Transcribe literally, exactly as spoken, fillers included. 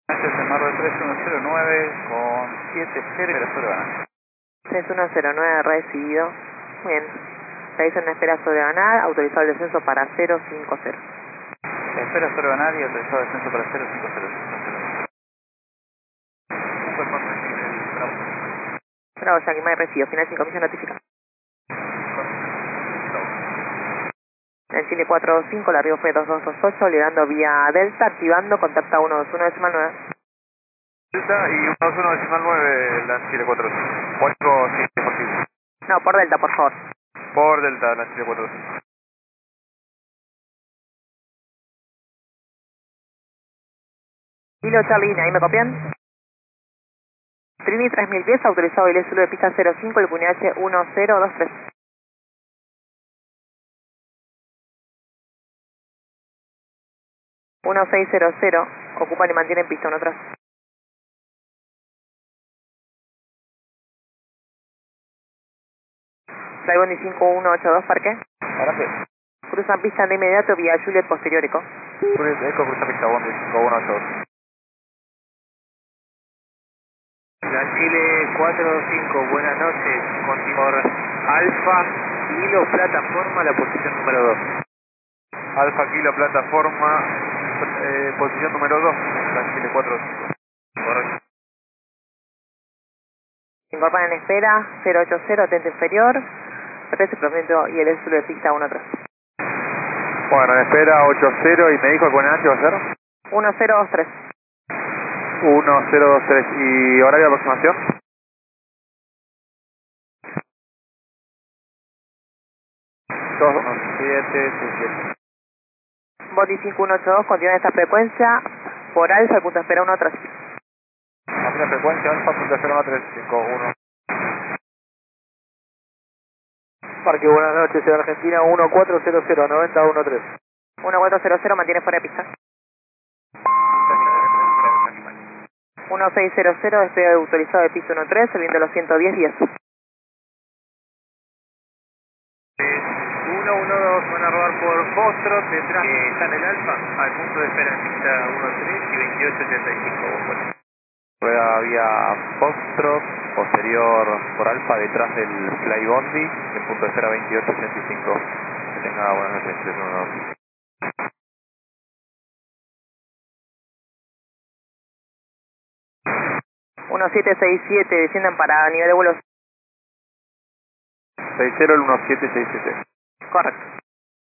Este es el Marvel tres uno cero nueve con siete cero y la sobre banal. tres uno cero nueve recibido. Muy bien. Realiza una espera sobre banal, autorizado el descenso para cero cinco cero. Espera sobre banal y autorizado descenso para cero cinco cero. Bravo, Yankee Mike recibido. Final cinco mil notifica. En Chile cuatro cinco, la arriba fue dos dos dos ocho, llegando vía Delta, activando, contacta uno dos uno decimal nueve. Delta y uno dos uno decimal nueve, la Chile cuatro cinco. cuatro si es posible. No, por Delta, por favor. Por Delta, la Chile cuatro cinco. Kilo Charlie, ¿ahí me copian? Trini tres mil diez, autorizado el S L de pista cero cinco, el P U N H uno cero dos tres. uno seis cero cero, ocupan y mantienen pista uno tres. Flybondi cinco uno ocho dos, parque. ¿Para qué? Cruzan pista de inmediato vía Juliet posterior eco. Eco cruza pista Bondi cinco uno ocho dos. La Chile cuatro cinco, buenas noches, continuar Alfa, Kilo, plataforma, la posición número dos. Alfa Kilo plataforma, eh, posición número dos, la Chile cuatro cinco. Correcto. Incorporan en espera, cero ocho cero, atento inferior, trece procedimiento y el S L de pista uno tres. Bueno, en espera ocho cero y me dijo que con H va a ser uno cero dos tres. uno cero dos tres. ¿Y horario de aproximación? dos uno siete seis siete. Bondi cinco uno ocho dos, continúa esta frecuencia por Alfa, el punto de espera uno tres. A la frecuencia Alfa punto cero uno tres cinco uno. Parque, buenas noches, Ciudad Argentina, uno cuatro cero cero, noventa uno tres. uno cuatro cero cero, mantiene fuera de pista. uno seis cero cero, despegue autorizado de pista uno tres, subiendo los ciento diez diez. uno uno dos, van a rodar por Foxtrot, detrás que está en el Alfa, al punto de espera en pista uno tres y veintiocho ochenta y cinco. Rueda vía Foxtrot, posterior por Alfa detrás del Fly Bondi, en punto de espera veintiocho ochenta y cinco. Que tenga buenas noches, tres uno dos. uno siete seis siete, desciendan para nivel de vuelo. seis cero uno siete seis siete. Correcto.